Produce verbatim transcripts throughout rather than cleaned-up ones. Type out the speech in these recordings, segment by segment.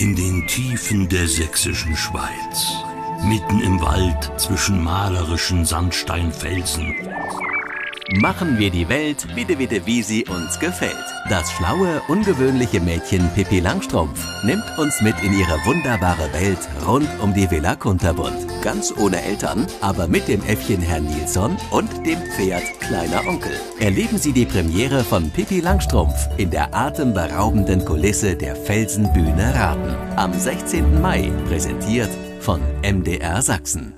In den Tiefen der sächsischen Schweiz, mitten im Wald zwischen malerischen Sandsteinfelsen, machen wir die Welt wieder wieder, wie sie uns gefällt. Das schlaue, ungewöhnliche Mädchen Pippi Langstrumpf nimmt uns mit in ihre wunderbare Welt rund um die Villa Kunterbund. Ganz ohne Eltern, aber mit dem Äffchen Herrn Nilsson und dem Pferd Kleiner Onkel. Erleben Sie die Premiere von Pippi Langstrumpf in der atemberaubenden Kulisse der Felsenbühne Raten. Am sechzehnten Mai, präsentiert von M D R Sachsen.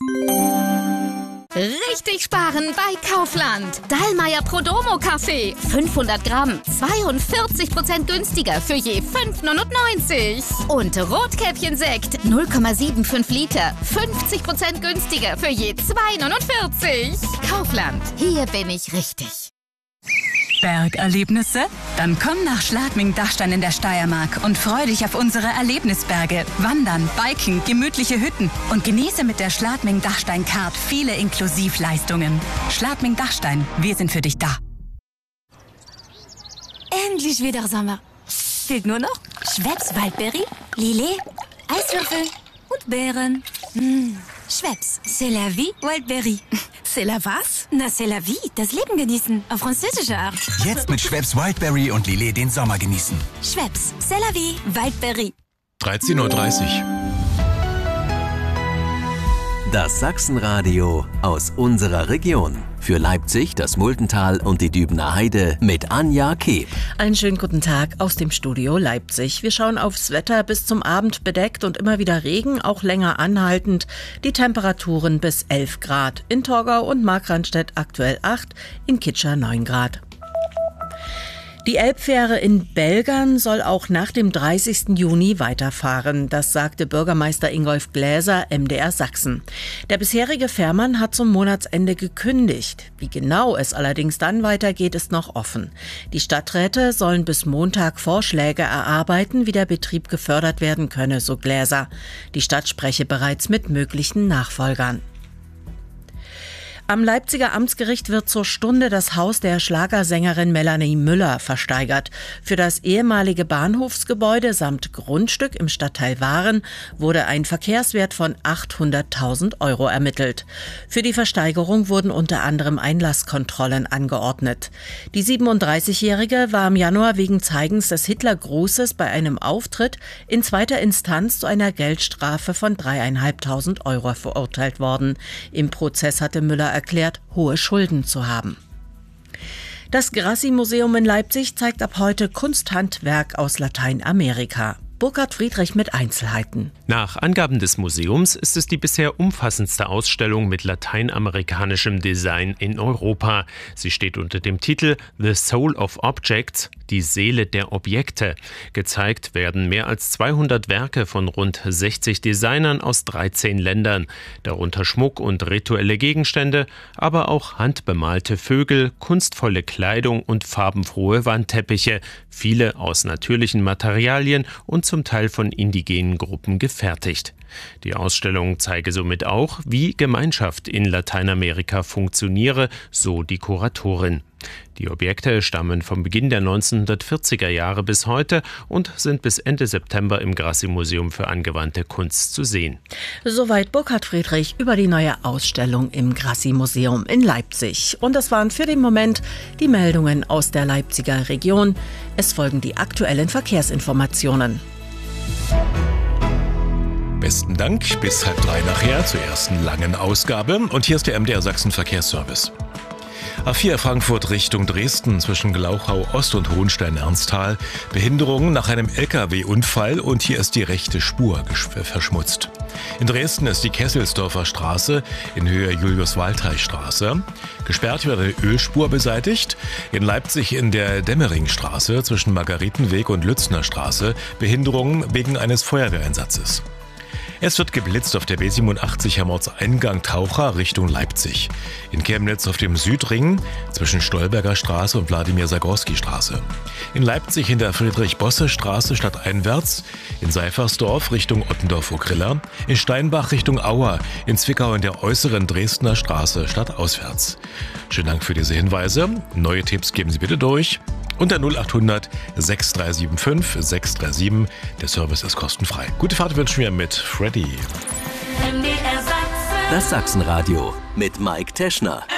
Richtig sparen bei Kaufland. Dallmayr Prodomo Kaffee. fünfhundert Gramm. zweiundvierzig Prozent günstiger für je fünf neunundneunzig. Und Rotkäppchen-Sekt. null Komma fünfundsiebzig Liter. fünfzig Prozent günstiger für je zwei neunundvierzig. Kaufland. Hier bin ich richtig. Bergerlebnisse? Dann komm nach Schladming-Dachstein in der Steiermark und freu dich auf unsere Erlebnisberge. Wandern, Biken, gemütliche Hütten und genieße mit der Schladming-Dachstein-Card viele Inklusivleistungen. Schladming-Dachstein, wir sind für dich da. Endlich wieder Sommer. Fehlt nur noch Schweppes Waldberry, Lillet, Eiswürfel und Beeren. Mmh. Schweppes, c'est la vie, Wildberry. C'est la was? Na, c'est la vie, das Leben genießen, auf französische Art. Jetzt mit Schweppes Wildberry und Lillet den Sommer genießen. Schweppes, c'est la vie, Wildberry. dreizehn Uhr dreißig. Das Sachsenradio aus unserer Region. Für Leipzig, das Muldental und die Dübener Heide mit Anja Keb. Einen schönen guten Tag aus dem Studio Leipzig. Wir schauen aufs Wetter, bis zum Abend bedeckt und immer wieder Regen, auch länger anhaltend. Die Temperaturen bis elf Grad. In Torgau und Markranstädt aktuell acht, in Kitscher neun Grad. Die Elbfähre in Belgern soll auch nach dem dreißigsten Juni weiterfahren. Das sagte Bürgermeister Ingolf Gläser, M D R Sachsen. Der bisherige Fährmann hat zum Monatsende gekündigt. Wie genau es allerdings dann weitergeht, ist noch offen. Die Stadträte sollen bis Montag Vorschläge erarbeiten, wie der Betrieb gefördert werden könne, so Gläser. Die Stadt spreche bereits mit möglichen Nachfolgern. Am Leipziger Amtsgericht wird zur Stunde das Haus der Schlagersängerin Melanie Müller versteigert. Für das ehemalige Bahnhofsgebäude samt Grundstück im Stadtteil Waren wurde ein Verkehrswert von achthunderttausend Euro ermittelt. Für die Versteigerung wurden unter anderem Einlasskontrollen angeordnet. Die siebenunddreißigjährige war im Januar wegen Zeigens des Hitlergrußes bei einem Auftritt in zweiter Instanz zu einer Geldstrafe von dreieinhalbtausend Euro verurteilt worden. Im Prozess hatte Müller erklärt, hohe Schulden zu haben. Das Grassi-Museum in Leipzig zeigt ab heute Kunsthandwerk aus Lateinamerika. Burkhard Friedrich mit Einzelheiten. Nach Angaben des Museums ist es die bisher umfassendste Ausstellung mit lateinamerikanischem Design in Europa. Sie steht unter dem Titel The Soul of Objects, die Seele der Objekte. Gezeigt werden mehr als zweihundert Werke von rund sechzig Designern aus dreizehn Ländern. Darunter Schmuck und rituelle Gegenstände, aber auch handbemalte Vögel, kunstvolle Kleidung und farbenfrohe Wandteppiche. Viele aus natürlichen Materialien und zum Teil von indigenen Gruppen gefertigt. Die Ausstellung zeige somit auch, wie Gemeinschaft in Lateinamerika funktioniere, so die Kuratorin. Die Objekte stammen vom Beginn der neunzehnhundertvierziger Jahre bis heute und sind bis Ende September im Grassi-Museum für angewandte Kunst zu sehen. Soweit Burkhard Friedrich über die neue Ausstellung im Grassi-Museum in Leipzig. Und das waren für den Moment die Meldungen aus der Leipziger Region. Es folgen die aktuellen Verkehrsinformationen. Besten Dank, bis halb drei nachher zur ersten langen Ausgabe. Und hier ist der M D R Sachsen Verkehrsservice. A vier Frankfurt Richtung Dresden zwischen Glauchau Ost und Hohenstein-Ernsthal. Behinderungen nach einem L K W-Unfall und hier ist die rechte Spur verschmutzt. In Dresden ist die Kesselsdorfer Straße in Höhe Julius-Waldteich-Straße. Gesperrt wird eine Ölspur beseitigt. In Leipzig in der Demmeringstraße zwischen Margaritenweg und Lützner Straße Behinderungen wegen eines Feuerwehreinsatzes. Es wird geblitzt auf der B siebenundachtzig Hermortseingang Taucher Richtung Leipzig. In Chemnitz auf dem Südring zwischen Stolberger Straße und Wladimir-Sagorski-Straße. In Leipzig in der Friedrich-Bosse-Straße stadteinwärts. In Seifersdorf Richtung Ottendorf-Okrilla. In Steinbach Richtung Auer. In Zwickau in der äußeren Dresdner Straße stadtauswärts. Schönen Dank für diese Hinweise. Neue Tipps geben Sie bitte durch Unter null acht hundert sechs drei sieben fünf sechs drei sieben. Der Service ist kostenfrei. Gute Fahrt wünschen wir mit Freddy. Das Sachsenradio mit Mike Teschner.